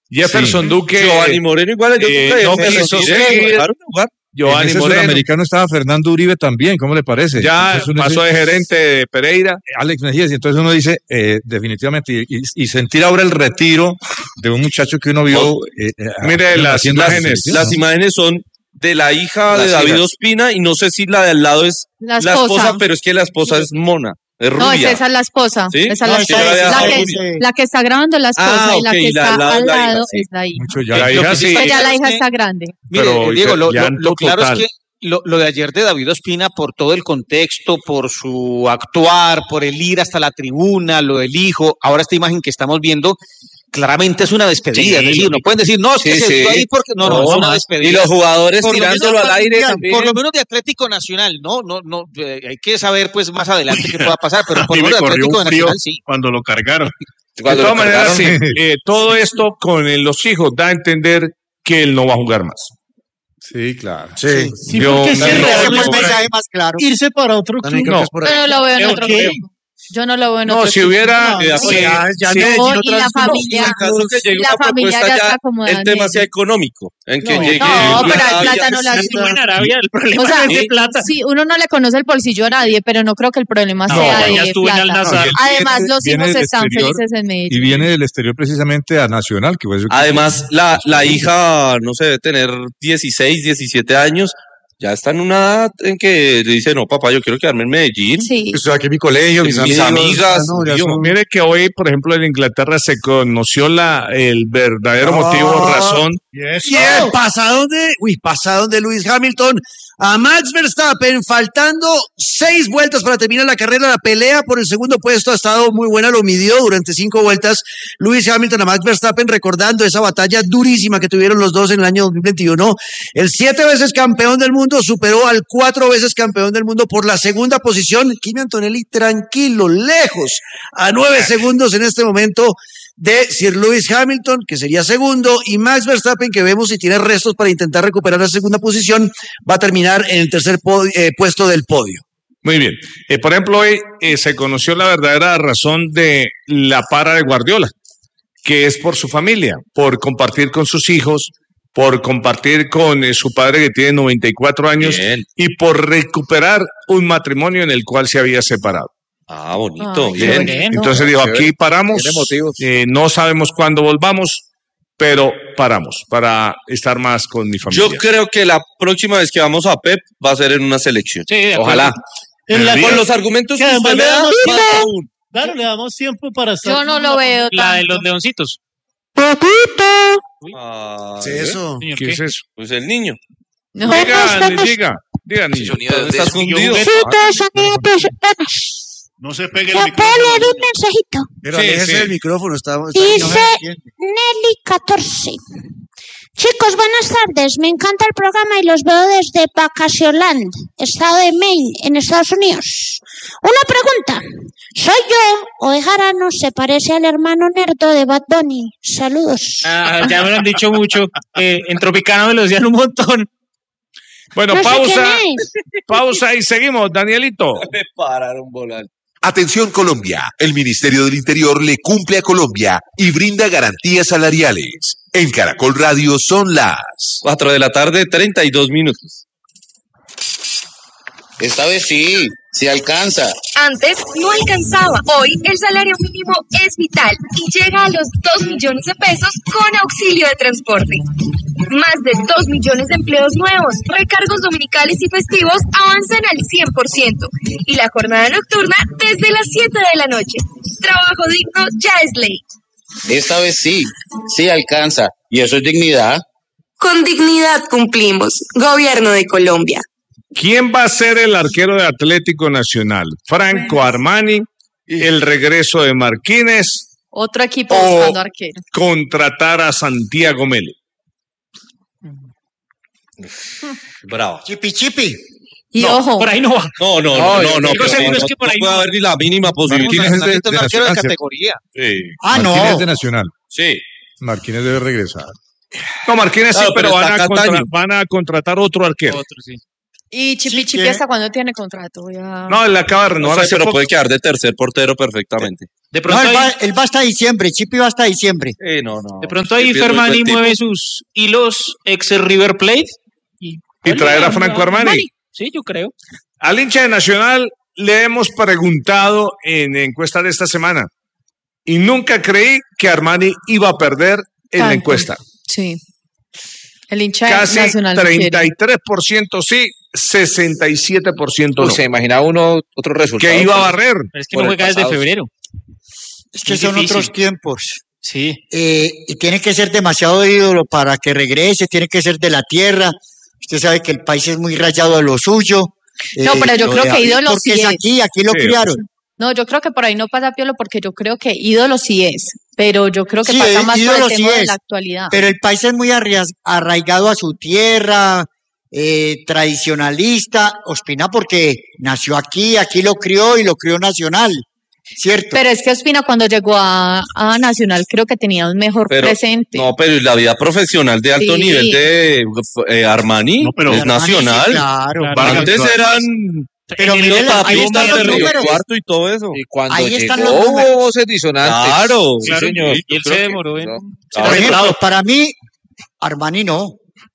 Jefferson Duque. Giovanni Moreno igual a no quiso seguir. Giovanni Moreno. En el americano estaba Fernando Uribe también, ¿cómo le parece? Ya pasó de gerente de Pereira. Alex Mejías, y entonces uno dice, definitivamente, y sentir ahora el retiro de un muchacho que uno vio. Mire, las imágenes son de la hija de David Ospina, y no sé si la de al lado es la esposa, pero es que la esposa es mona. Es rubia. No, esa es la esposa. ¿Sí? Esa es la esposa. La que está grabando la esposa y la que está al lado es la hija. La hija sí. Ya la hija está grande. Mire, Diego, lo claro es que lo de ayer de David Ospina, por todo el contexto, por su actuar, por el ir hasta la tribuna, lo del hijo, ahora esta imagen que estamos viendo, claramente es una despedida. Es decir, no pueden decir, no, es que se fue ahí porque no, es una despedida. Y los jugadores tirándolo al aire también. Por lo menos de Atlético Nacional, no, hay que saber pues más adelante qué pueda pasar, pero por lo menos de Atlético Nacional sí. Cuando lo cargaron. De todas maneras, sí, todo esto con los hijos da a entender que él no va a jugar más. Sí, claro. Sí, Yo mensaje más claro. Irse para otro club. Yo no lo veo en otro club. Yo no lo veo en otro club. No, si hubiera... y la familia... En caso que llegue una propuesta ya el tema sea económico. En que llegue... No, pero el plata no la ayuda. En Arabia el problema es de plata. Sí, uno no le conoce el bolsillo a nadie, pero no creo que el problema sea de plata. Además, los hijos están felices en Medellín. Y viene del exterior precisamente a Nacional. Que además, la hija, no sé, debe tener 16, 17 años... Ya está en una edad en que le dice, no, papá, yo quiero quedarme en Medellín. Sí. Estoy aquí en mi colegio, mis amigas. Mire que hoy, por ejemplo, en Inglaterra se conoció el verdadero motivo, razón. Y el pasadón de Lewis Hamilton a Max Verstappen, faltando 6 vueltas para terminar la carrera. La pelea por el segundo puesto ha estado muy buena, lo midió durante 5 vueltas Lewis Hamilton a Max Verstappen, recordando esa batalla durísima que tuvieron los dos en el año 2021. El 7 veces campeón del mundo superó al 4 veces campeón del mundo por la segunda posición. Kimi Antonelli tranquilo, lejos, a 9 segundos en este momento de Sir Lewis Hamilton, que sería segundo, y Max Verstappen, que vemos si tiene restos para intentar recuperar la segunda posición, va a terminar en el tercer puesto del podio. Muy bien. Por ejemplo, hoy se conoció la verdadera razón de la para de Guardiola, que es por su familia, por compartir con sus hijos, por compartir con su padre que tiene 94 años y por recuperar un matrimonio en el cual se había separado. Ah, bonito, bien. Entonces dijo, aquí paramos, no sabemos cuándo volvamos, pero paramos para estar más con mi familia. Yo creo que la próxima vez que vamos a Pep va a ser en una selección. Sí, ojalá. Con los argumentos que usted me da, claro, le damos tiempo para estar. Yo no lo veo La de los leoncitos. ¿Qué es eso? ¿Qué es eso? Pues el niño. No. Diga, niño. ¿Estás hundido? No se pegue el le micrófono. puedo leer un mensajito. Pero aléjese del micrófono. Dice Nelly 14. Chicos, buenas tardes. Me encanta el programa y los veo desde Vacacionland, estado de Maine, en Estados Unidos. Una pregunta. ¿Soy yo o Ejarano se parece al hermano nerdo de Bad Bunny? Saludos. Ya me lo han dicho mucho. En Tropicana me lo decían un montón. Bueno, No sé pausa. quién es. Pausa y seguimos, Danielito. Me pararon volando. Atención Colombia, el Ministerio del Interior le cumple a Colombia y brinda garantías salariales. En Caracol Radio son las 4 de la tarde, 32 minutos. Esta vez sí alcanza. Antes no alcanzaba. Hoy el salario mínimo es vital y llega a los 2 millones de pesos con auxilio de transporte. Más de 2 millones de empleos nuevos, recargos dominicales y festivos avanzan al 100% y la jornada nocturna desde las 7 de la noche. Trabajo digno ya es ley. Esta vez sí alcanza. ¿Y eso es dignidad? Con dignidad cumplimos. Gobierno de Colombia. ¿Quién va a ser el arquero de Atlético Nacional? ¿Franco Armani? ¿El regreso de Marquínez? Otro equipo buscando arquero. ¿Contratar a Santiago Mele? Bravo. Chipi. Y no, ojo. Por ahí no va. No. Lo seguro es que por ahí no puede haber ni la mínima posibilidad. Marquínez es un arquero de categoría. Sí. Marquínez es de Nacional. Sí. Marquínez debe regresar. No, Marquínez Claro, sí, pero pero está Cataño. van a contratar otro arquero. Otro, sí. ¿Y Chipi hasta cuándo tiene contrato? No, él acaba de renovar. Pero puede quedar de tercer portero perfectamente. De pronto él va hasta diciembre, Chipi va hasta diciembre. No. De pronto ahí Fermani mueve sus hilos ex River Plate y traer a Franco Armani. Sí, yo creo. Al hincha de Nacional le hemos preguntado en encuesta de esta semana y nunca creí que Armani iba a perder en la encuesta. Sí. El hincha casi Nacional 33% sí, 67% no. Se imaginaba uno otro resultado. Que iba a barrer. Pero es que no juega desde febrero. Es que son otros tiempos. Sí. Y tiene que ser demasiado ídolo para que regrese, tiene que ser de la tierra. Usted sabe que el país es muy rayado de lo suyo. No, pero yo creo que ídolo sí es. Aquí lo criaron. No, yo creo que por ahí no pasa Piolo porque yo creo que ídolo sí es, pero yo creo que pasa más por el tema de la actualidad. Pero el país es muy arraigado a su tierra, tradicionalista. Ospina porque nació aquí lo crió y lo crió Nacional, ¿cierto? Pero es que Ospina cuando llegó a Nacional creo que tenía un mejor presente. No, pero la vida profesional de alto nivel de Armani es Nacional. Sí, claro. Antes eran... Pero mire, ahí están los números. Cuarto y todo eso. Y cuando ahí están los llegó, números. voces disonantes. Claro, Sí, señor. Y él se demoró. Por ejemplo, para mí, Armani no.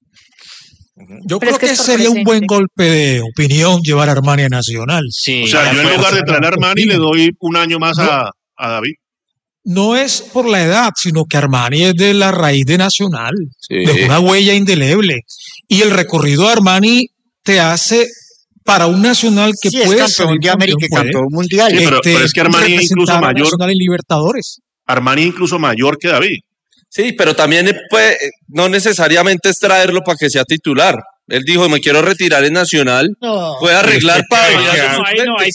Yo creo que sería un buen golpe de opinión llevar a Armani a Nacional. Sí, o sea, yo en lugar de traer a Armani le doy un año más a David. No es por la edad, sino que Armani es de la raíz de Nacional, de una huella indeleble. Y el recorrido de Armani te hace... para un Nacional que puede ser campeón de América y campeón mundial. Sí, pero es que Armani es incluso mayor. Nacional en Libertadores. Armani incluso mayor que David. Sí, pero también no necesariamente es traerlo para que sea titular. Él dijo, me quiero retirar en Nacional. Puede arreglar para... Vargas.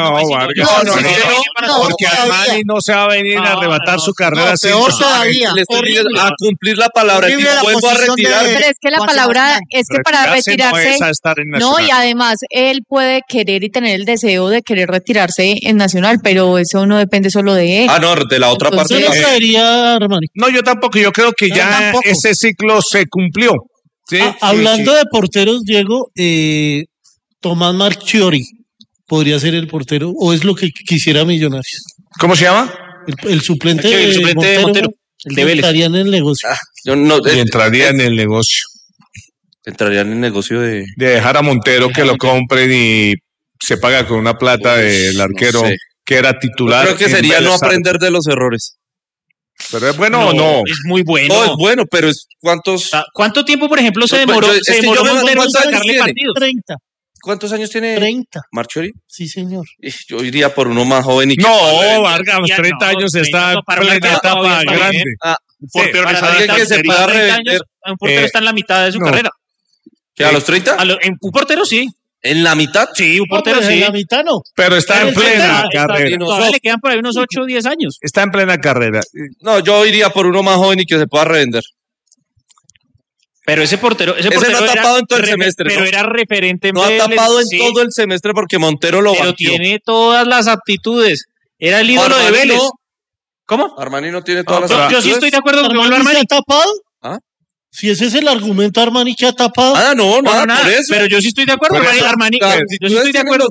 Porque Armani no se va a venir a arrebatar su carrera. Peor todavía. Le estoy a cumplir la palabra. El tipo vuelvo a retirar. Pero es que la palabra es que para retirarse... No, y además él puede querer y tener el deseo de querer retirarse en Nacional, pero eso no depende solo de él. No, de la otra parte. Yo no traería Armani. No, yo tampoco. Yo creo que ya ese ciclo se cumplió. Sí, hablando de porteros, Diego, Tomás Marchiori podría ser el portero, o es lo que quisiera Millonarios. ¿Cómo se llama? El suplente de Montero. El de Vélez. Entraría en el negocio. Entraría en el negocio. Entraría en el negocio de dejar a Montero que lo compren y se paga con una plata del arquero que era titular. Yo creo que sería no aprender de los errores. ¿Pero es bueno o no? Es muy bueno. No, es bueno, pero ¿Cuánto tiempo, por ejemplo, se demoró Montero en sacarle partidos? 30. ¿Cuántos años tiene 30. Marchiori? Sí, señor. Yo iría por uno más joven. Vargas, 30 años está en plena etapa grande. Un portero que se pueda revender. Un portero está en la mitad de su carrera. ¿Que a los 30? Un portero sí. ¿En la mitad? Sí, un portero sí. En la mitad no. Pero está en plena carrera. Todavía le quedan por ahí unos 8 o 10 años. Está en plena carrera. No, yo iría por uno más joven y que se pueda revender. Pero ese portero no ha tapado en todo el semestre. Pero era referente en No ha tapado en todo el semestre porque Montero lo batió. Pero tiene todas las aptitudes. Era el ídolo de Vélez. ¿Cómo? Armani no tiene todas las aptitudes. Yo sí estoy de acuerdo con Armani. ¿Se ha tapado? Si ese es el argumento, Armani, que ha tapado. No, nada, por eso. Pero yo sí estoy de acuerdo, Armani. Yo sí estoy de acuerdo.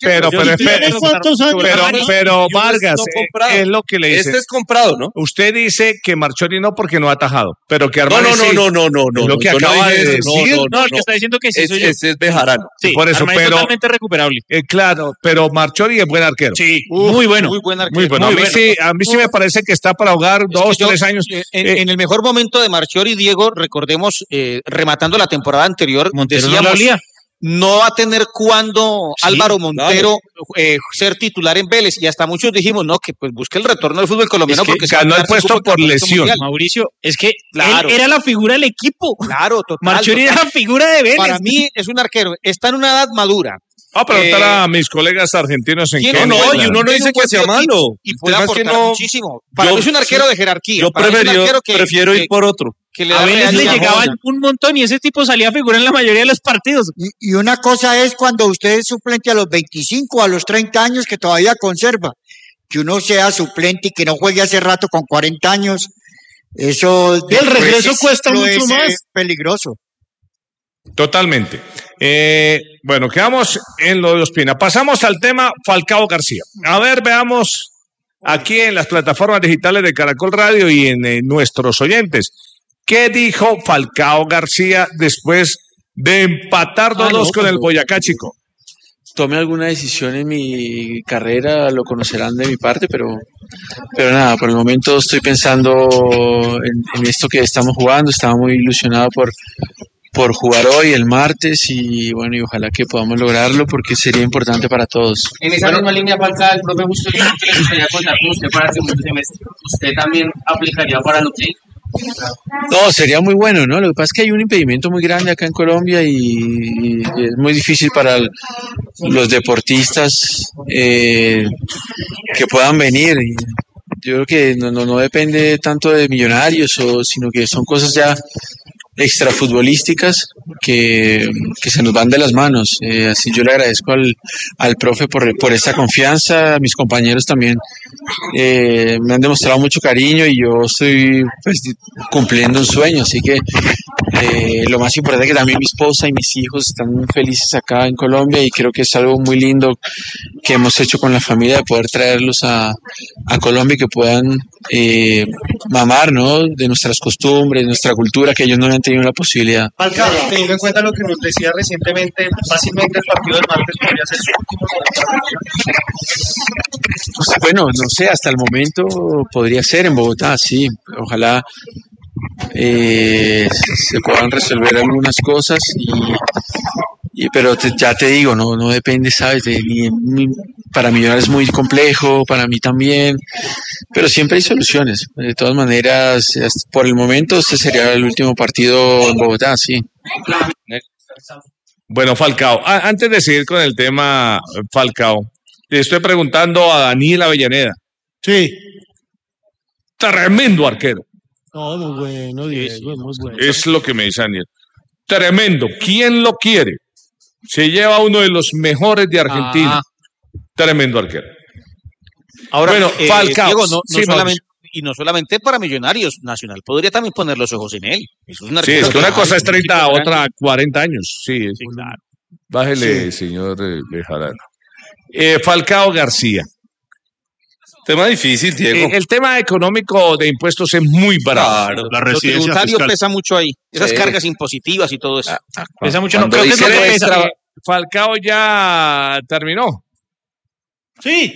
Pero Vargas, es lo que le dice. Este es comprado, ¿no? Usted dice que Marchiori no porque no ha atajado, pero que Armani No. Lo que acaba de decir. No, el que está diciendo que sí soy yo. Ese es Bejarano. Sí, por eso, Armani es totalmente recuperable. Claro, pero Marchiori es buen arquero. Sí, muy bueno. Muy buen arquero. Muy bueno. A mí sí me parece que está para jugar 2, 3 años. En el mejor momento de Marchiori, Diego, recordemos, rematando la temporada anterior, decíamos, no va a tener cuándo Álvaro Montero ser titular en Vélez, y hasta muchos dijimos, no, que pues busque el retorno del fútbol colombiano, porque ganó el puesto por lesión. Mundial. Mauricio, es que él era la figura del equipo. Claro, total. Marchiori era la figura de Vélez. Para mí es un arquero, está en una edad madura. Preguntar a mis colegas argentinos en qué. Y uno no dice que sea malo. Y puede aportar muchísimo. Para mí es un arquero de jerarquía. Yo prefiero ir por otro. A Vélez le llegaban un montón y ese tipo salía a figurar en la mayoría de los partidos. Y una cosa es cuando usted es suplente a los 25, a los 30 años, que todavía conserva. Que uno sea suplente y que no juegue hace rato con 40 años. Eso. El regreso cuesta mucho más. Es peligroso. Totalmente. Bueno, quedamos en lo de Ospina. Pasamos al tema Falcao García. A ver, veamos aquí en las plataformas digitales de Caracol Radio y en nuestros oyentes. ¿Qué dijo Falcao García después de empatar 2-2 con el Boyacá Chico? Tome alguna decisión en mi carrera, lo conocerán de mi parte, pero nada, por el momento estoy pensando en esto que estamos jugando. Estaba muy ilusionado por jugar hoy, el martes, y bueno, y ojalá que podamos lograrlo porque sería importante para todos. En esa misma línea, Falcao, el profe Justo dijo que le gustaría contar con usted para el segundo semestre. ¿Usted también aplicaría para lo que? No, sería muy bueno, ¿no? Lo que pasa es que hay un impedimento muy grande acá en Colombia y es muy difícil para los deportistas que puedan venir. Y yo creo que no depende tanto de Millonarios, sino que son cosas ya extrafutbolísticas que se nos van de las manos. Así yo le agradezco al profe por esta confianza. A mis compañeros también me han demostrado mucho cariño y yo estoy pues, cumpliendo un sueño. Así que lo más importante es que también mi esposa y mis hijos están muy felices acá en Colombia y creo que es algo muy lindo que hemos hecho con la familia de poder traerlos a Colombia y que puedan mamar, ¿no? De nuestras costumbres, de nuestra cultura, que ellos no han tenido la posibilidad. Falcao, teniendo en cuenta lo que nos decía recientemente, fácilmente el partido del martes podría ser su último. Bueno, no sé, hasta el momento podría ser en Bogotá, sí. Ojalá se puedan resolver algunas cosas pero ya te digo, no depende, ¿sabes? Para Millonarios es muy complejo, para mí también, pero siempre hay soluciones. De todas maneras, por el momento este sería el último partido en Bogotá, sí. Bueno, Falcao, antes de seguir con el tema Falcao, le estoy preguntando a Daniel Avellaneda. Sí. Tremendo arquero. No, muy bueno, Diego, muy bueno. Es lo que me dice Daniel. Tremendo. ¿Quién lo quiere? Se lleva uno de los mejores de Argentina. Tremendo arquero. Ahora, bueno, Falcao. Diego, no solamente para Millonarios, Nacional podría también poner los ojos en él. Es que una cosa es 30, otra 40 años. Sí, claro. Bájele, señor Bejarano. Falcao García. Tema difícil, Diego. El tema económico de impuestos es muy bravo. Claro, la residencia tributario fiscal pesa mucho ahí. Esas cargas impositivas y todo eso. Pesa mucho. No creo que eso pesa. Falcao ya terminó. Sí.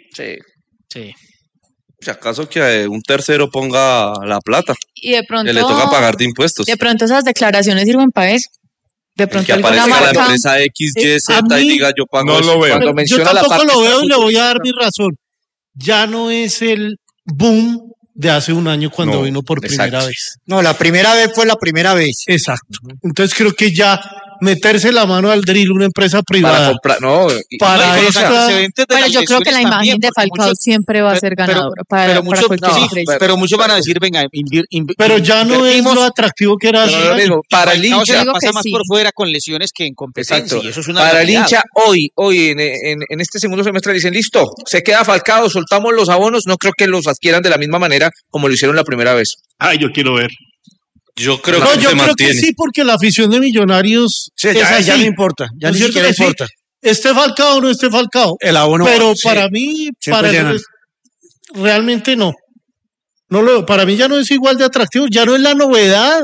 Si acaso que un tercero ponga la plata. Y de pronto. Que le toca pagar de impuestos. De pronto esas declaraciones sirven para eso. De pronto que aparezca la empresa XYZ y diga yo pago. No lo veo. Yo tampoco lo veo y le voy a dar mi razón. Ya no es el boom de hace un año cuando vino por primera vez. No, la primera vez fue la primera vez. Exacto. Entonces creo que ya meterse la mano al drill una empresa privada. Para pero yo creo que la imagen de Falcao siempre va a ser ganadora. Pero muchos van a decir, venga, pero ya no es lo atractivo que era. Para el hincha pasa más por fuera con lesiones que en competencia. Y eso es una para el hincha hoy en este segundo semestre dicen, listo, se queda Falcao, soltamos los abonos, no creo que los adquieran de la misma manera como lo hicieron la primera vez. Ay, yo quiero ver. Yo creo que sí, porque la afición de Millonarios ya no importa, ya ni siquiera importa. Esté Falcao o no esté Falcao. El abono. Pero para mí, realmente no. Para mí ya no es igual de atractivo, ya no es la novedad.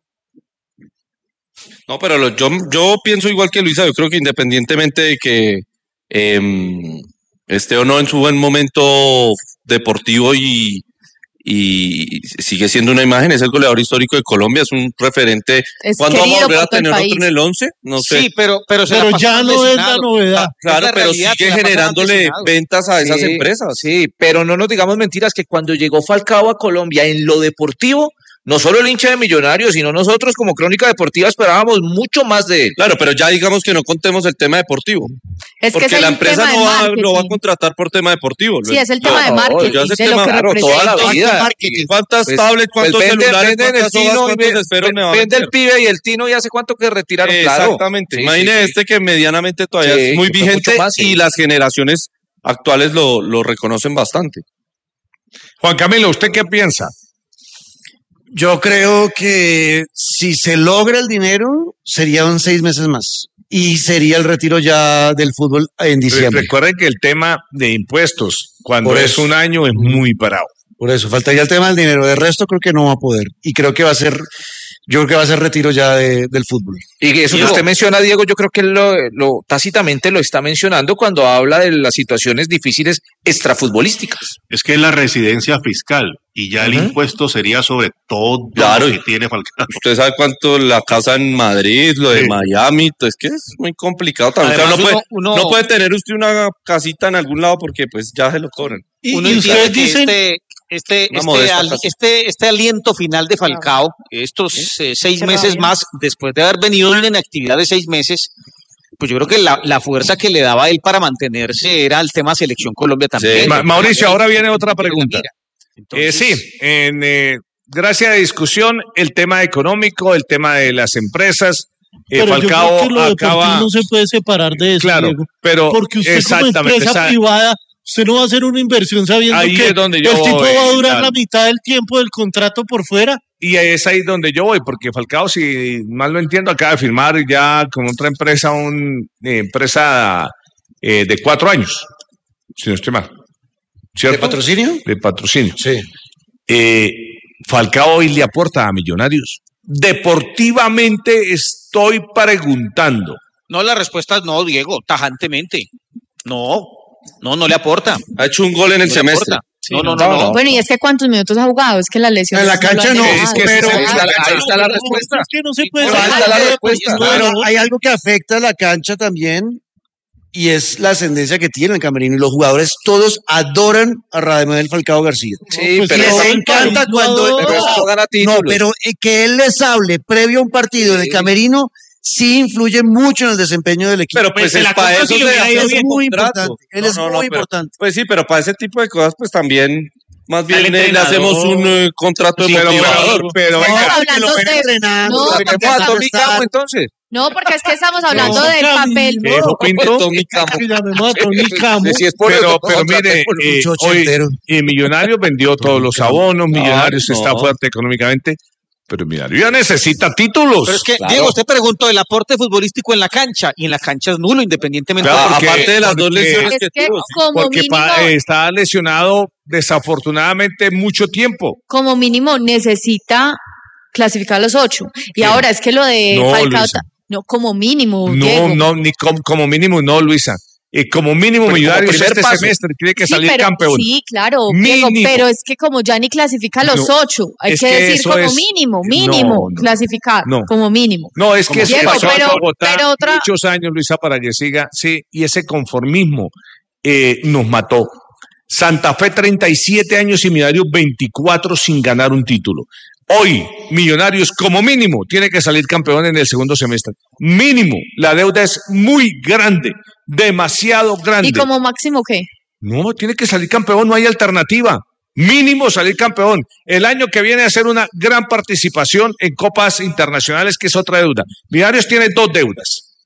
No, pero yo pienso igual que Luisa, yo creo que independientemente de que esté o no en su buen momento deportivo y sigue siendo una imagen, es el goleador histórico de Colombia, es un referente. ¿Cuándo vamos a volver a tener otro en el 11? No sé. Sí, pero ya no es la novedad. Claro, pero sigue generándole ventas a esas empresas. Sí, pero no nos digamos mentiras que cuando llegó Falcao a Colombia en lo deportivo, no solo el hincha de Millonarios, sino nosotros como Crónica Deportiva esperábamos mucho más de él. Claro, pero ya digamos que no contemos el tema deportivo. Porque la empresa no va a contratar por tema deportivo. Sí, es el tema de marketing. Ya es el tema, toda la vida. ¿Cuántas tablets, cuántos celulares, cuántas hojas, cuántos esferos me van a vender el pibe y el Tino y hace cuánto que retiraron. Exactamente. Imagínate que medianamente todavía es muy vigente y las generaciones actuales lo reconocen bastante. Juan Camilo, ¿usted qué piensa? Yo creo que si se logra el dinero, serían 6 meses más. Y sería el retiro ya del fútbol en diciembre. Recuerden que el tema de impuestos, cuando es un año, es muy parado. Por eso, faltaría el tema del dinero. De resto, creo que no va a poder. Y creo que va a ser, retiro ya del fútbol. Y eso que usted menciona, Diego, yo creo que lo tácitamente lo está mencionando cuando habla de las situaciones difíciles extrafutbolísticas. Es que es la residencia fiscal y ya el impuesto sería sobre todo lo que tiene Falcao. Usted sabe cuánto la casa en Madrid, lo de Miami, es que es muy complicado también. Además, no puede tener usted una casita en algún lado porque pues ya se lo cobran. Y ustedes dicen este aliento final de Falcao, estos 6 meses más, después de haber venido en actividad de 6 meses, pues yo creo que la fuerza que le daba a él para mantenerse era el tema Selección Colombia también. Sí. Mauricio, ahora viene otra pregunta. Gracias a la discusión, el tema económico, el tema de las empresas. Pero Falcao yo creo que lo deportivo no se puede separar de eso, claro, Diego, pero porque usted como empresa privada, usted no va a hacer una inversión sabiendo que el tipo va a durar la mitad del tiempo del contrato por fuera. Y es ahí donde yo voy, porque Falcao, si mal lo entiendo, acaba de firmar ya con otra empresa, una empresa de 4 años, si no estoy mal. ¿Cierto? ¿De patrocinio? De patrocinio. Sí. Falcao hoy le aporta a Millonarios. Deportivamente estoy preguntando. No, la respuesta es no, Diego, tajantemente. No le aporta. Ha hecho un gol en el semestre. No. Bueno, y es que ¿cuántos minutos ha jugado? Es que la lesión. En la cancha no, es que pero ahí está la respuesta. Es que no se puede. Pero hay algo que afecta a la cancha también, y es la ascendencia que tiene el camerino. Y los jugadores todos adoran a Radamel Falcao García. Sí, pues pero les encanta cuando pero que él les hable previo a un partido en el camerino sí influye mucho en el desempeño del equipo. Pero pues es para eso es muy importante. Él es muy importante. Pues sí, pero para ese tipo de cosas pues también más bien le hacemos un contrato de motivador. Pero venga, entonces. No, porque es que estamos hablando del papel. Pero mire, hoy Millonarios vendió todos los abonos, Millonarios está fuerte económicamente, pero Millonarios ya necesita títulos. Pero es que, Diego, usted preguntó el aporte futbolístico en la cancha, y en la cancha es nulo, independientemente aparte de las 2 lesiones que tuvo. Porque está lesionado desafortunadamente mucho tiempo. Como mínimo necesita clasificar a los 8. Y ahora es que lo de Falcao... Luisa. No, como mínimo. Como mínimo no, Luisa. Como mínimo Millonarios este semestre tiene que salir campeón. Sí, claro, Diego, pero es que como ya ni clasifica a los 8, hay que decir como mínimo clasificar, como mínimo. No, es que eso pasó en Bogotá muchos años, Luisa, para que siga, sí, y ese conformismo nos mató. Santa Fe 37 años y Millonarios 24 sin ganar un título. Hoy, Millonarios, como mínimo, tiene que salir campeón en el segundo semestre. Mínimo. La deuda es muy grande, demasiado grande. ¿Y como máximo qué? No, tiene que salir campeón, no hay alternativa. Mínimo salir campeón. El año que viene a hacer una gran participación en copas internacionales, que es otra deuda. Millonarios tiene 2 deudas.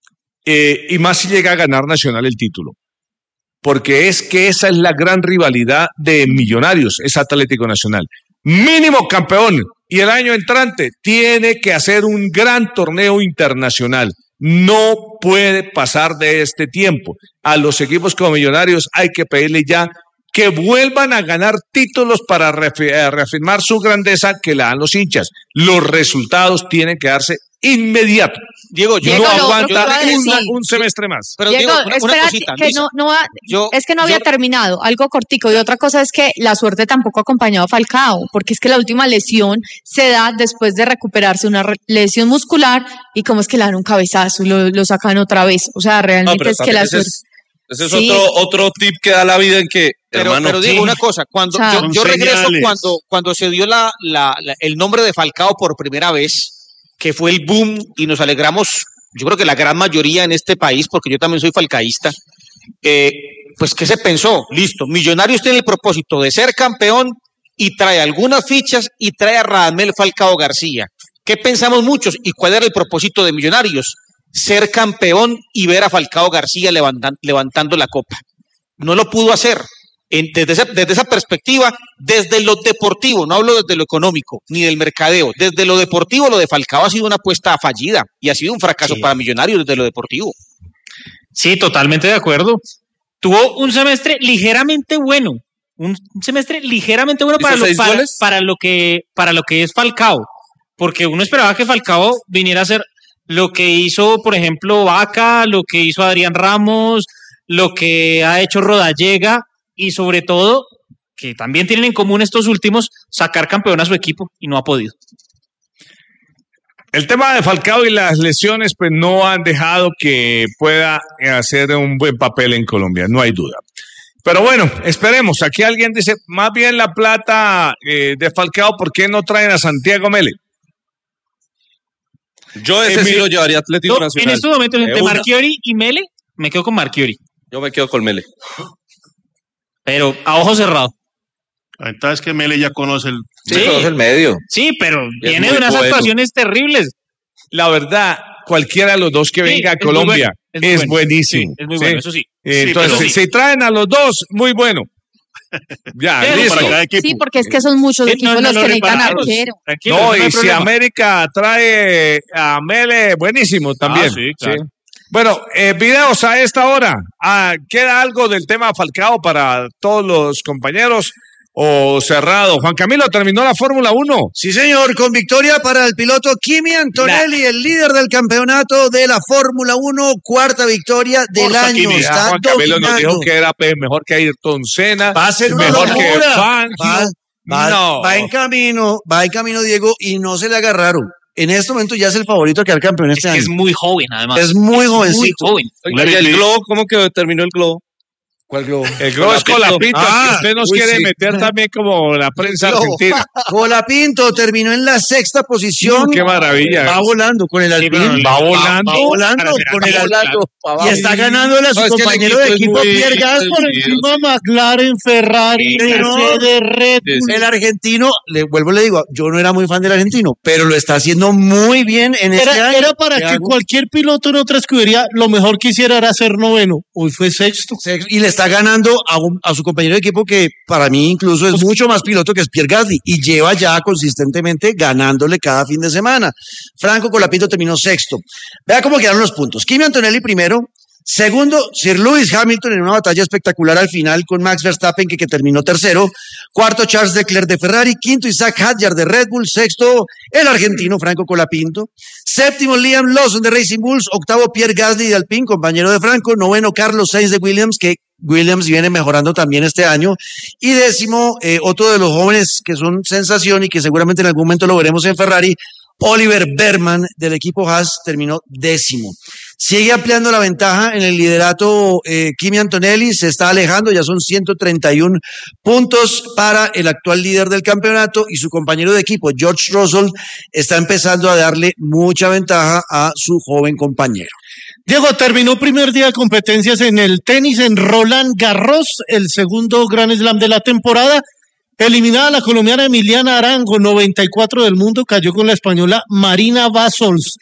Y más si llega a ganar Nacional el título. Porque es que esa es la gran rivalidad de Millonarios, es Atlético Nacional. Mínimo campeón, y el año entrante tiene que hacer un gran torneo internacional. No puede pasar de este tiempo. A los equipos como Millonarios hay que pedirle ya que vuelvan a ganar títulos para reafirmar su grandeza que la dan los hinchas. Los resultados tienen que darse inmediato. Diego, no aguanta un semestre más. Pero Diego, una cosita, que es que no había terminado, algo cortico. Y otra cosa es que la suerte tampoco ha acompañado a Falcao, porque es que la última lesión se da después de recuperarse una lesión muscular, y como es que le dan un cabezazo y lo sacan otra vez. O sea, realmente es que la suerte... Ese es otro tip que da la vida en que... Pero digo una cosa, cuando yo regreso cuando se dio el nombre de Falcao por primera vez, que fue el boom, y nos alegramos, yo creo que la gran mayoría en este país, porque yo también soy falcaísta, pues ¿qué se pensó? Listo, Millonarios tiene el propósito de ser campeón y trae algunas fichas y trae a Radamel Falcao García. ¿Qué pensamos muchos? ¿Y cuál era el propósito de Millonarios? Ser campeón y ver a Falcao García levantando la copa. No lo pudo hacer. desde esa perspectiva, desde lo deportivo, no hablo desde lo económico, ni del mercadeo, desde lo deportivo, lo de Falcao ha sido una apuesta fallida y ha sido un fracaso para Millonarios desde lo deportivo. Sí, totalmente de acuerdo. Tuvo un semestre ligeramente bueno, para lo que es Falcao, porque uno esperaba que Falcao viniera a hacer lo que hizo, por ejemplo, Vaca, lo que hizo Adrián Ramos, lo que ha hecho Rodallega, y sobre todo, que también tienen en común estos últimos, sacar campeón a su equipo, y no ha podido. El tema de Falcao y las lesiones pues no han dejado que pueda hacer un buen papel en Colombia, no hay duda. Pero bueno, esperemos. Aquí alguien dice, más bien la plata de Falcao, ¿por qué no traen a Santiago Mele? Yo sí lo llevaría a Atlético Nacional. En estos momentos, entre Marchiori y Mele, me quedo con Marchiori. Yo me quedo con Mele. Pero a ojo cerrado. La ventaja es que Mele ya conoce el medio. Sí, pero viene de unas actuaciones terribles. La verdad, cualquiera de los dos que venga a Colombia es buenísimo. Es muy bueno, eso sí. Entonces, si traen a los dos, muy bueno. Ya, listo. Sí, porque es que son muchos equipos los que necesitan arquero. No, y si América trae a Mele, buenísimo también. Sí, claro. Bueno, videos a esta hora. ¿Queda algo del tema Falcao para todos los compañeros o cerrado? Juan Camilo, ¿terminó la Fórmula 1? Sí, señor, con victoria para el piloto Kimi Antonelli, el líder del campeonato de la Fórmula 1, cuarta victoria del año. Está Juan Camilo nos dijo que era mejor que Ayrton Senna, va a ser mejor una que locura. Fangio. Va en camino, Diego, y no se le agarraron. En este momento ya es el favorito a quedar campeón este año. Es muy joven, además. Es muy jovencito. Muy joven. Oiga, ¿y el globo? ¿Cómo que terminó el globo? ¿Cuál globo? El globo es Colapinto. Usted nos quiere meter también como la prensa argentina. Colapinto terminó en la sexta posición. ¡Qué maravilla! Va volando con el Alpine. Va volando con el Alpine. Y está ganándole a su compañero de equipo Pierre Gasly por encima McLaren, Ferrari, Mercedes, Red Bull. El argentino, le digo, yo no era muy fan del argentino, pero lo está haciendo muy bien en este año. Era para que cualquier piloto en otra escudería lo mejor que hiciera era ser noveno. Hoy fue sexto. Y le está ganando a su compañero de equipo que para mí incluso es mucho más piloto que es Pierre Gasly y lleva ya consistentemente ganándole cada fin de semana. Franco Colapinto terminó sexto. Vea cómo quedaron los puntos. Kimi Antonelli primero. Segundo, Sir Lewis Hamilton en una batalla espectacular al final con Max Verstappen que terminó tercero. Cuarto, Charles Leclerc de Ferrari. Quinto, Isaac Hadjar de Red Bull. Sexto, el argentino Franco Colapinto. Séptimo, Liam Lawson de Racing Bulls. Octavo, Pierre Gasly de Alpine, compañero de Franco. Noveno, Carlos Sainz de Williams, que Williams viene mejorando también este año. Y décimo, otro de los jóvenes que son sensación y que seguramente en algún momento lo veremos en Ferrari, Oliver Berman del equipo Haas terminó décimo. Sigue ampliando la ventaja en el liderato Kimi Antonelli, se está alejando, ya son 131 puntos para el actual líder del campeonato y su compañero de equipo George Russell está empezando a darle mucha ventaja a su joven compañero. Diego, terminó primer día de competencias en el tenis en Roland Garros, el segundo Grand Slam de la temporada. Eliminada la colombiana Emiliana Arango, 94 del mundo, cayó con la española Marina Bassols,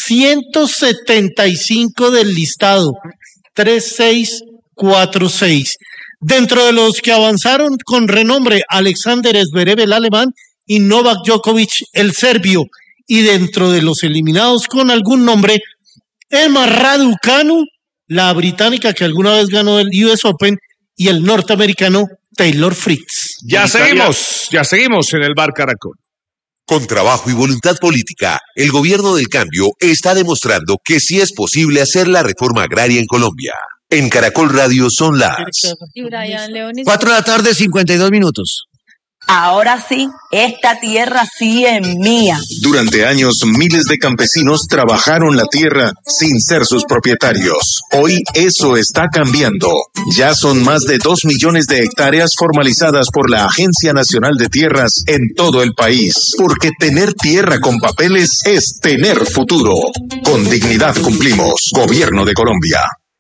175 del listado, 3-6, 4-6. Dentro de los que avanzaron con renombre, Alexander Zverev, el alemán, y Novak Djokovic, el serbio. Y dentro de los eliminados con algún nombre, Emma Raducanu, la británica que alguna vez ganó el US Open, y el norteamericano Taylor Fritz. Ya seguimos en el Bar Caracol. Con trabajo y voluntad política, el gobierno del cambio está demostrando que sí es posible hacer la reforma agraria en Colombia. En Caracol Radio son las 4 de la tarde, 52 minutos. Ahora sí, esta tierra sí es mía. Durante años, miles de campesinos trabajaron la tierra sin ser sus propietarios. Hoy eso está cambiando. Ya son más de 2 millones de hectáreas formalizadas por la Agencia Nacional de Tierras en todo el país. Porque tener tierra con papeles es tener futuro. Con dignidad cumplimos. Gobierno de Colombia.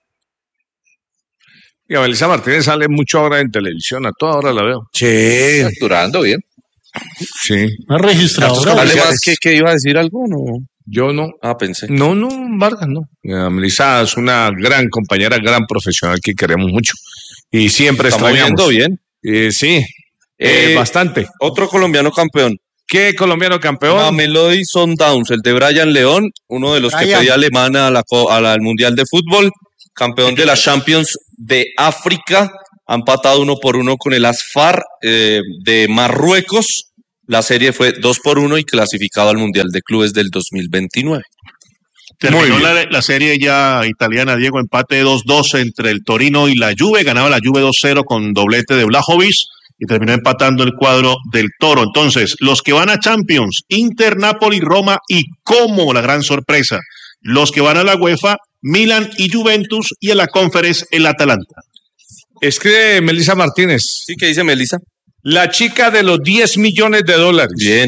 Y a Melissa Martínez sale mucho ahora en televisión, a toda hora la veo. Sí, facturando bien. Sí. ¿Ha registrado? Además, ¿qué iba a decir algo? No. Yo no. Pensé. No, Vargas, no. Melissa es una gran compañera, gran profesional que queremos mucho. Y siempre está moviendo bien. Sí, bastante. Otro colombiano campeón. ¿Qué colombiano campeón? Mamelodi Sundowns, el de Brian León, uno de los que pedía alemana al Mundial de Fútbol, campeón de la Champions de África, ha empatado 1-1 con el Asfar de Marruecos. La serie fue 2-1 y clasificado al Mundial de Clubes del 2029. Terminó la serie ya italiana, Diego, empate 2-2 entre el Torino y la Juve, ganaba la Juve 2-0 con doblete de Vlahovic y terminó empatando el cuadro del Toro. Entonces, los que van a Champions, Inter, Napoli, Roma y como la gran sorpresa, los que van a la UEFA, Milan y Juventus, y a la Conference el Atalanta. Escribe Melissa Martínez. Sí, ¿qué dice Melissa? La chica de los $10 millones. Bien.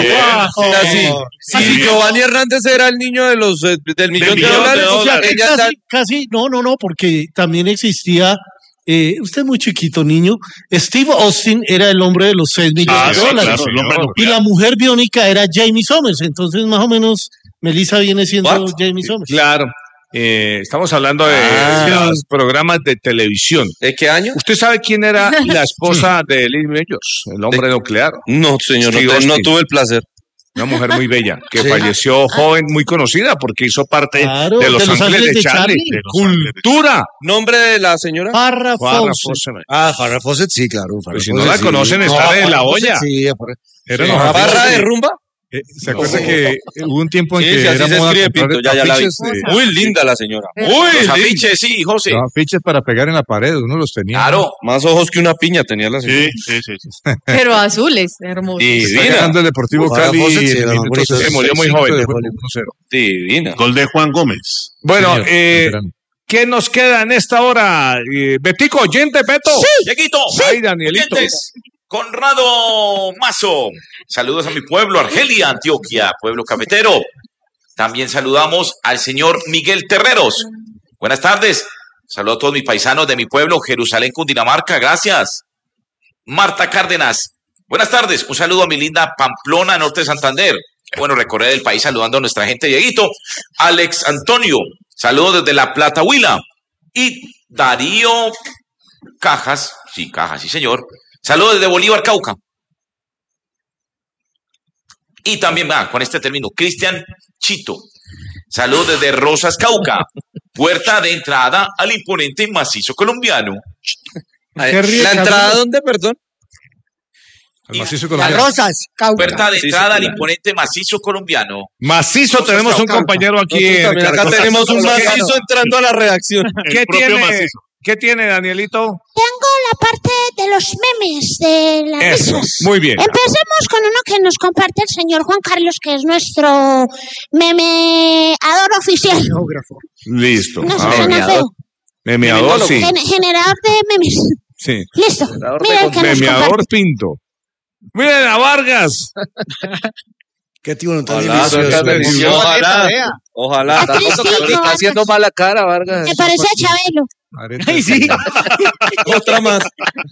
Si Giovanni Hernández era el niño de los del millón de dólares. O sea, casi, no, porque también existía, usted es muy chiquito, niño. Steve Austin era el hombre de los $6 millones de dólares. Claro, y la mujer biónica era Jamie Sommers. Entonces, más o menos, Melissa viene siendo Jamie Sommers. Claro. Estamos hablando de los programas de televisión. ¿De qué año? ¿Usted sabe quién era la esposa de Lee Majors, el hombre nuclear? No, señor, no tuve el placer. Una mujer muy bella, que falleció joven, muy conocida, porque hizo parte de Los Ángeles de Charlie. ¡Cultura! ¿Nombre de la señora? Farrah Fawcett. Farrah Fawcett, sí, claro. Pues si no la conocen, está de la olla. Sí, ¿Barra de rumba? ¿Se acuerda que hubo un tiempo en que era moda Pinto, ya la vi. Muy linda la señora. Los afiches, sí, José. Los afiches para pegar en la pared, uno los tenía. Claro. Más ojos que una piña tenía la señora. Sí. Pero azules, hermosos. Está ganando el Deportivo Cali. Se murió muy joven. Divina. Gol de Juan Gómez. Bueno, ¿qué nos queda en esta hora? Betico, oyente, Beto. Sí, Dieguito. Ay, Danielito. Conrado Mazo. Saludos a mi pueblo, Argelia, Antioquia, pueblo cafetero. También saludamos al señor Miguel Terreros. Buenas tardes. Saludos a todos mis paisanos de mi pueblo, Jerusalén, Cundinamarca. Gracias. Marta Cárdenas. Buenas tardes. Un saludo a mi linda Pamplona, norte de Santander. Bueno, recorrer el país saludando a nuestra gente, Dieguito. Alex Antonio. Saludos desde La Plata, Huila. Y Darío Cajas. Sí, Cajas, sí, señor. Saludos desde Bolívar, Cauca. Y también, con este término, Cristian Chito. Saludos desde Rosas, Cauca. Puerta de entrada al imponente macizo colombiano. ¿La entrada dónde, perdón? Al macizo colombiano. Rosas, Cauca. Puerta de entrada al imponente macizo colombiano. Macizo, Rosas, tenemos un compañero aquí. Acá tenemos un macizo entrando a la redacción. ¿Qué tiene, Danielito? Tengo la parte de los memes de las risas. Muy bien. Empecemos con uno que nos comparte el señor Juan Carlos, que es nuestro memeador oficial. Listo. Memeador, sí. Generador de memes. Sí. Listo. Mira el que memeador Pinto. Miren a Vargas. Qué tío no tan Ojalá. Está haciendo mala cara, Vargas. Me parece a Chabelo. Ay, sí. Otra más.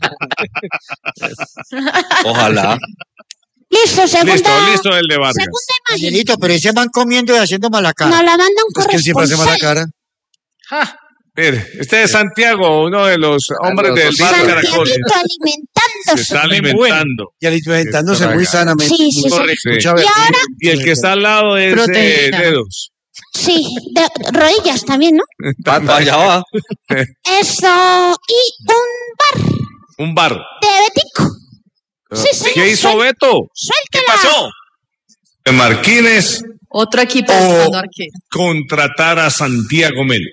Ojalá. Listo, Listo el de Vargas. Segunda imagen. Danielito, pero ese van comiendo y haciendo mala cara. Nos la manda un corresponsal. Es que él siempre hace mala cara. Mire, este es Santiago, uno de los hombres del bar Caracol. Alimentándose. Se está alimentando. Y alimentándose muy sanamente. Sí. Y ahora. Y el que está al lado es dedos. Sí, de rodillas también, ¿no? Allá va. Eso, y un bar. De Betico. Sí, señor. ¿Qué hizo Beto? Suéltela. ¿Qué pasó? Marquines. Otro equipo buscando arquero. Contratar a Santiago Melo.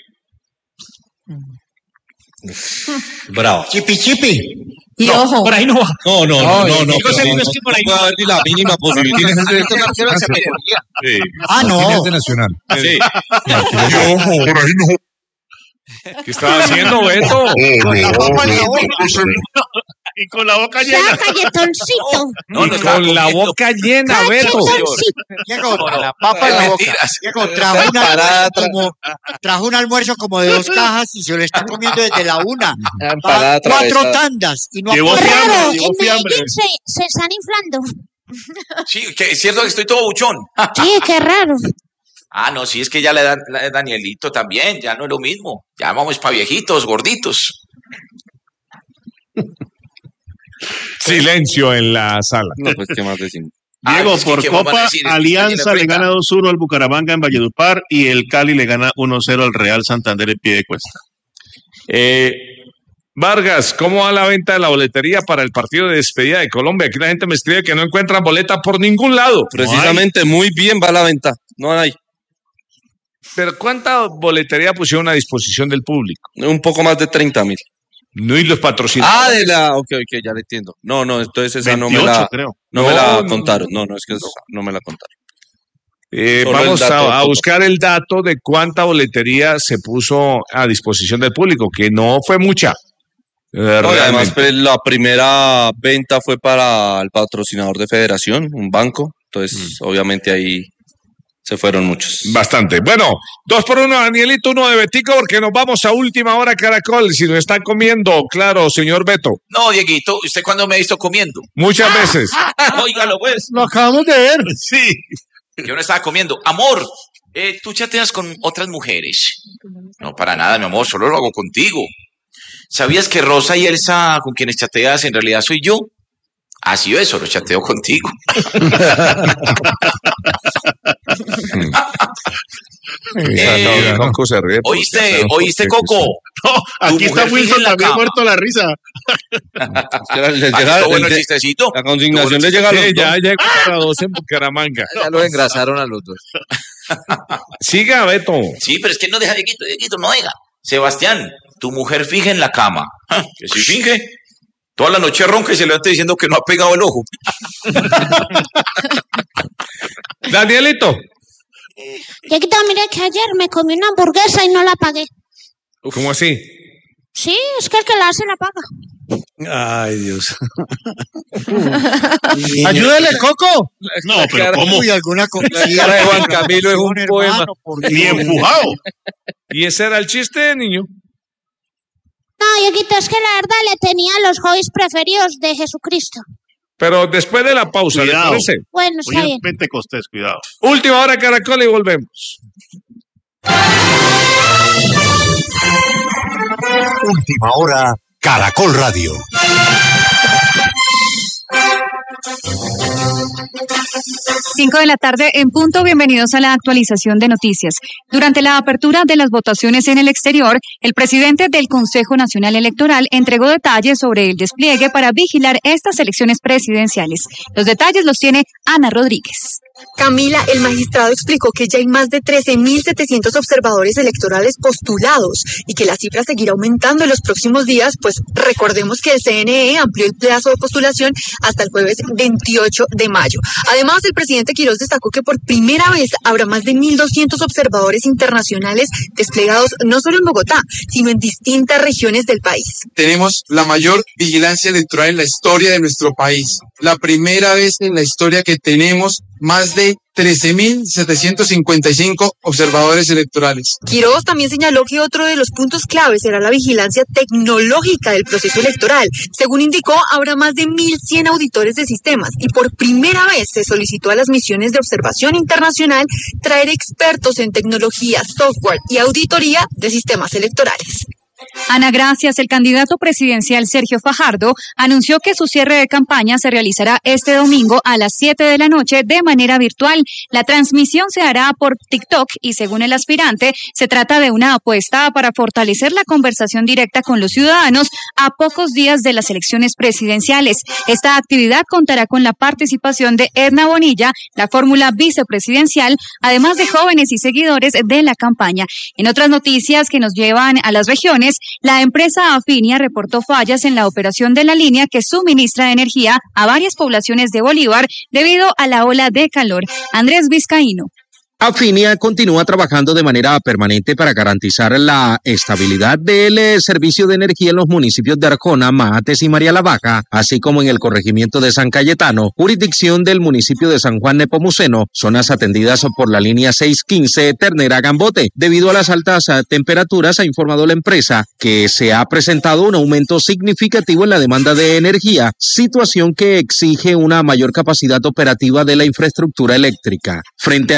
Bravo. Chipi. Y no, ojo. Por ahí no va. No. Es que por ahí no puede haber ni la mínima posibilidad. No. De Nacional. Sí. Por ahí no. ¿Qué estaba haciendo, Beto? Con la papa en la boca. Y con la boca llena. Galletoncito. Con la boca llena, Beto. Con la papa en la boca. Trajo un almuerzo como de 2 cajas y se lo está comiendo desde la 1. 4 tandas. Y no llevó fiambre. Se están inflando. Sí, que es cierto que estoy todo buchón. Sí, qué raro. No, sí, es que ya la edad de Danielito también, ya no es lo mismo. Ya vamos para viejitos, gorditos. Silencio en la sala. No, pues, ¿qué más decimos? Diego, por Copa, Alianza le gana 2-1 al Bucaramanga en Valledupar y el Cali le gana 1-0 al Real Santander en Piedecuesta. Vargas, ¿cómo va la venta de la boletería para el partido de despedida de Colombia? Aquí la gente me escribe que no encuentran boleta por ningún lado. Precisamente, muy bien va la venta. No hay. ¿Pero cuánta boletería pusieron a disposición del público? Un poco más de 30,000. No, y los patrocinadores. Ok, ya le entiendo. No, entonces esa 28, creo. No me la contaron. No, es que no me la contaron. Vamos a buscar el dato de cuánta boletería se puso a disposición del público, que no fue mucha. Además, pues, la primera venta fue para el patrocinador de Federación, un banco. Entonces, obviamente ahí se fueron muchos. Bastante. Bueno, 2-1, Danielito, 1 de Betico, porque nos vamos a última hora, Caracol. Si nos están comiendo, claro, señor Beto. No, Dieguito, ¿usted cuándo me ha visto comiendo? Muchas veces. Óigalo, pues. Lo acabamos de ver. Sí. Yo no estaba comiendo. Amor, ¿tú chateas con otras mujeres? No, para nada, mi amor, solo lo hago contigo. ¿Sabías que Rosa y Elsa, con quienes chateas, en realidad soy yo? Así es, solo chateo contigo. ¿Oíste, Coco? No, aquí está Wilson también muerto la risa. Bueno, chistecito. La consignación le llega a los dos. Ya llegó para 12 en Bucaramanga. Ya lo engrasaron a los dos. Siga, Beto. Sí, pero es que no deja Dieguito, no oiga. Sebastián, tu mujer fija en la cama. Que si finge, toda la noche ronca y se levanta diciendo que no ha pegado el ojo. Danielito. Dieguito, mire que ayer me comí una hamburguesa y no la pagué. ¿Cómo así? Sí, es que el que la hace la paga. Ay, Dios. Ayúdale, Coco. No, pero ¿cómo? Uy, alguna cosa. La cara de Juan Camilo es un poema. Ni empujado. ¿Y ese era el chiste, niño? No, Dieguito, es que la verdad le tenía los hobbies preferidos de Jesucristo. Pero después de la pausa, ¿le parece? Bueno, está bien. Pentecostés, cuidado. Última hora, Caracol, y volvemos. Última hora, Caracol Radio. 5 de la tarde en punto, bienvenidos a la actualización de noticias. Durante la apertura de las votaciones en el exterior, el presidente del Consejo Nacional Electoral entregó detalles sobre el despliegue para vigilar estas elecciones presidenciales. Los detalles los tiene Ana Rodríguez. Camila, el magistrado explicó que ya hay más de 13.700 observadores electorales postulados y que la cifra seguirá aumentando en los próximos días, pues recordemos que el CNE amplió el plazo de postulación hasta el jueves 28 de mayo. Además, el presidente Quirós destacó que por primera vez habrá más de 1.200 observadores internacionales desplegados no solo en Bogotá, sino en distintas regiones del país. Tenemos la mayor vigilancia electoral en la historia de nuestro país. La primera vez en la historia que tenemos más de 13.755 observadores electorales. Quirós también señaló que otro de los puntos claves será la vigilancia tecnológica del proceso electoral. Según indicó, habrá más de 1.100 auditores de sistemas y por primera vez se solicitó a las misiones de observación internacional traer expertos en tecnología, software y auditoría de sistemas electorales. Ana, gracias. El candidato presidencial Sergio Fajardo anunció que su cierre de campaña se realizará este domingo a las 7 de la noche de manera virtual. La transmisión se hará por TikTok y, según el aspirante, se trata de una apuesta para fortalecer la conversación directa con los ciudadanos a pocos días de las elecciones presidenciales. Esta actividad contará con la participación de Edna Bonilla, la fórmula vicepresidencial, además de jóvenes y seguidores de la campaña. En otras noticias que nos llevan a las regiones, la empresa Afinia reportó fallas en la operación de la línea que suministra energía a varias poblaciones de Bolívar debido a la ola de calor. Andrés Vizcaíno. Afinia continúa trabajando de manera permanente para garantizar la estabilidad del servicio de energía en los municipios de Arjona, Mahates y María la Baja, así como en el corregimiento de San Cayetano, jurisdicción del municipio de San Juan Nepomuceno, zonas atendidas por la línea 615 Ternera-Gambote. Debido a las altas temperaturas, ha informado la empresa que se ha presentado un aumento significativo en la demanda de energía, situación que exige una mayor capacidad operativa de la infraestructura eléctrica. Frente a este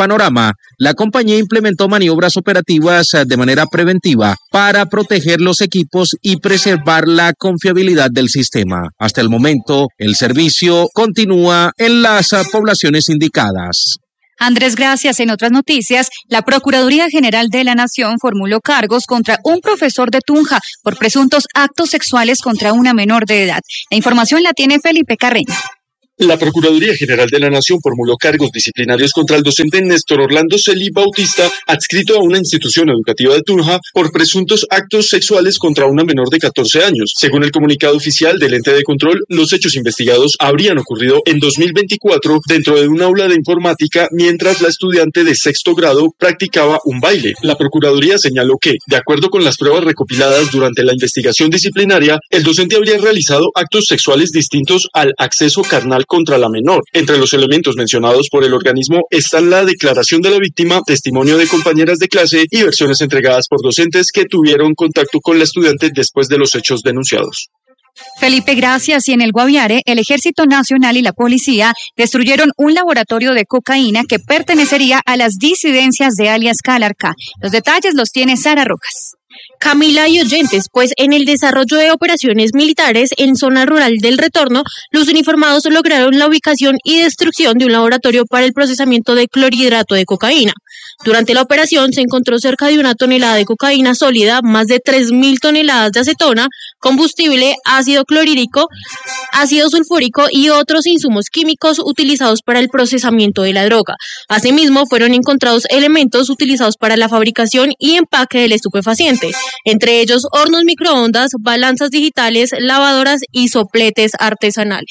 panorama, la compañía implementó maniobras operativas de manera preventiva para proteger los equipos y preservar la confiabilidad del sistema. Hasta el momento, el servicio continúa en las poblaciones indicadas. Andrés, gracias. En otras noticias, la Procuraduría General de la Nación formuló cargos contra un profesor de Tunja por presuntos actos sexuales contra una menor de edad. La información la tiene Felipe Carreño. La Procuraduría General de la Nación formuló cargos disciplinarios contra el docente Néstor Orlando Celi Bautista, adscrito a una institución educativa de Tunja, por presuntos actos sexuales contra una menor de 14 años. Según el comunicado oficial del ente de control, los hechos investigados habrían ocurrido en 2024 dentro de un aula de informática mientras la estudiante de sexto grado practicaba un baile. La Procuraduría señaló que, de acuerdo con las pruebas recopiladas durante la investigación disciplinaria, el docente habría realizado actos sexuales distintos al acceso carnal contra la menor. Entre los elementos mencionados por el organismo están la declaración de la víctima, testimonio de compañeras de clase y versiones entregadas por docentes que tuvieron contacto con la estudiante después de los hechos denunciados. Felipe, gracias. Y en el Guaviare, el Ejército Nacional y la Policía destruyeron un laboratorio de cocaína que pertenecería a las disidencias de alias Calarcá. Los detalles los tiene Sara Rojas. Camila y oyentes, pues en el desarrollo de operaciones militares en zona rural del Retorno, los uniformados lograron la ubicación y destrucción de un laboratorio para el procesamiento de clorhidrato de cocaína. Durante la operación se encontró cerca de 1 tonelada de cocaína sólida, más de 3.000 toneladas de acetona, combustible, ácido clorhídrico, ácido sulfúrico y otros insumos químicos utilizados para el procesamiento de la droga. Asimismo, fueron encontrados elementos utilizados para la fabricación y empaque del estupefaciente, entre ellos hornos microondas, balanzas digitales, lavadoras y sopletes artesanales.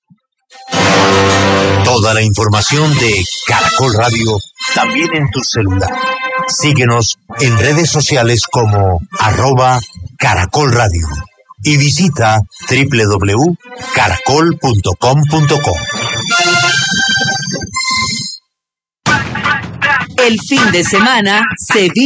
Toda la información de Caracol Radio también en tu celular. Síguenos en redes sociales como @Caracol Radio y visita www.caracol.com.co. El fin de semana se vive